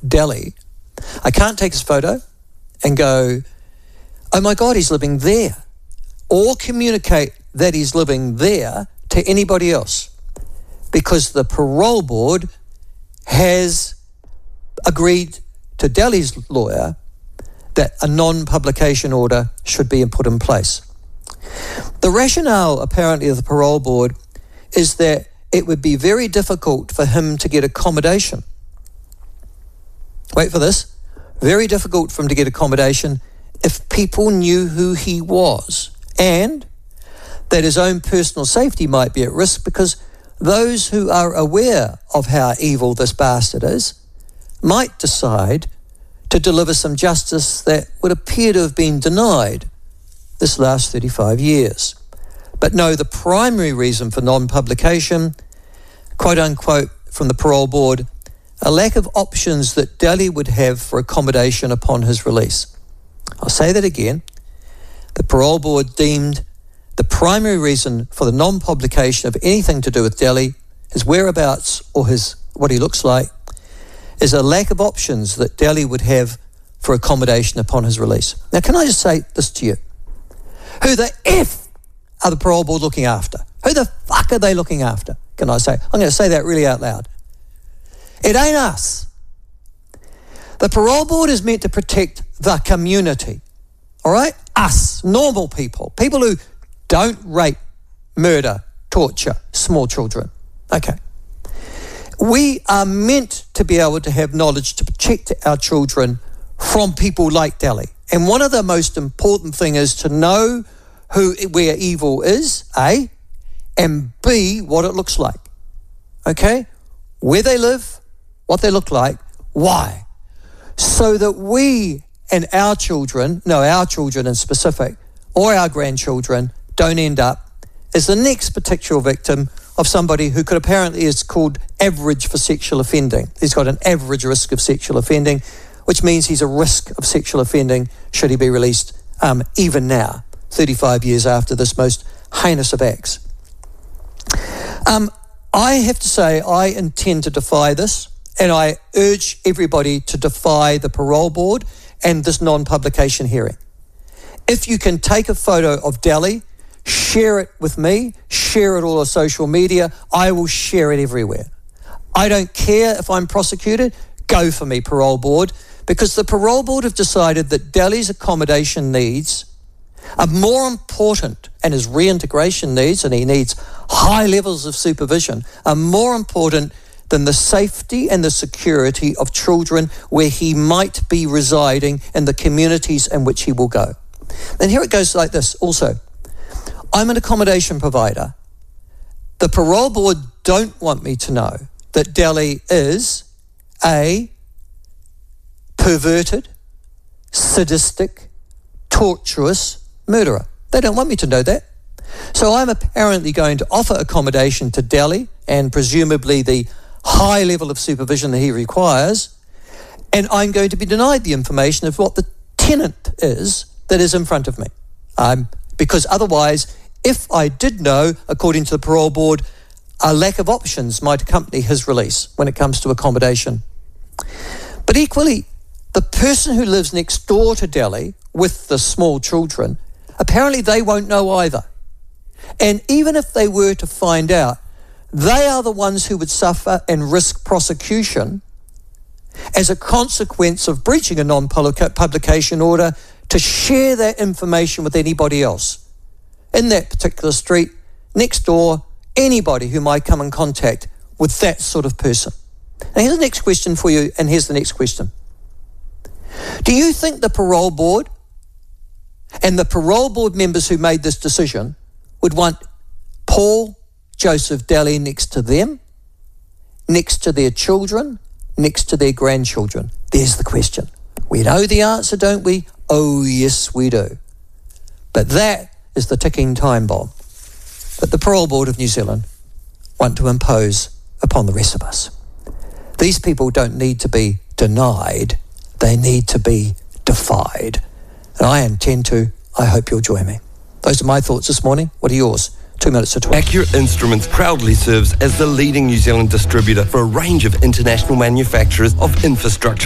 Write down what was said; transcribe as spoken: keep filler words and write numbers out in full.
Delhi, I can't take his photo and go, oh my God, he's living there, or communicate that he's living there to anybody else, because the parole board has agreed to Delhi's lawyer that a non-publication order should be put in place. The rationale, apparently, of the parole board is that it would be very difficult for him to get accommodation. Wait for this. Very difficult for him to get accommodation if people knew who he was, and that his own personal safety might be at risk because those who are aware of how evil this bastard is might decide to deliver some justice that would appear to have been denied this last thirty-five years. But no, the primary reason for non-publication, quote unquote, from the parole board, a lack of options that Delhi would have for accommodation upon his release. I'll say that again. The parole board deemed the primary reason for the non-publication of anything to do with Delhi, his whereabouts or his what he looks like, is a lack of options that Delhi would have for accommodation upon his release. Now, can I just say this to you? Who the F are the parole board looking after? Who the fuck are they looking after? Can I say? I'm going to say that really out loud. It ain't us. The parole board is meant to protect the community, all right? Us, normal people, people who don't rape, murder, torture small children. Okay. We are meant to be able to have knowledge to protect our children from people like Delhi. And one of the most important things is to know who, where evil is, A, and B, what it looks like. Okay? Where they live, what they look like, why? So that we and our children, no, our children in specific, or our grandchildren, don't end up as the next potential victim of somebody who could apparently is called average for sexual offending. He's got an average risk of sexual offending, which means he's a risk of sexual offending should he be released um, even now, thirty-five years after this most heinous of acts. Um, I have to say I intend to defy this, and I urge everybody to defy the parole board and this non-publication hearing. If you can take a photo of Delhi, share it with me, share it all on social media, I will share it everywhere. I don't care if I'm prosecuted, go for me, parole board, because the parole board have decided that Delhi's accommodation needs are more important, and his reintegration needs, and he needs high levels of supervision, are more important than the safety and the security of children where he might be residing in the communities in which he will go. And here it goes like this also. I'm an accommodation provider. The parole board don't want me to know that Delhi is a perverted, sadistic, torturous murderer. They don't want me to know that. So I'm apparently going to offer accommodation to Delhi and presumably the high level of supervision that he requires, and I'm going to be denied the information of what the tenant is that is in front of me. Um, because otherwise, if I did know, according to the parole board, a lack of options might accompany his release when it comes to accommodation. But equally, the person who lives next door to Delhi with the small children, apparently they won't know either. And even if they were to find out, they are the ones who would suffer and risk prosecution as a consequence of breaching a non-publication order to share that information with anybody else in that particular street, next door, anybody who might come in contact with that sort of person. Now here's the next question for you, and here's the next question. Do you think the parole board and the parole board members who made this decision would want Paul Joseph Delhi next to them, next to their children, next to their grandchildren? There's the question. We know the answer, don't we? Oh, yes, we do. But that is the ticking time bomb that the Parole Board of New Zealand want to impose upon the rest of us. These people don't need to be denied, they need to be defied. And I intend to. I hope you'll join me. Those are my thoughts this morning. What are yours? Two minutes to twelve. Accurate Instruments proudly serves as the leading New Zealand distributor for a range of international manufacturers of infrastructure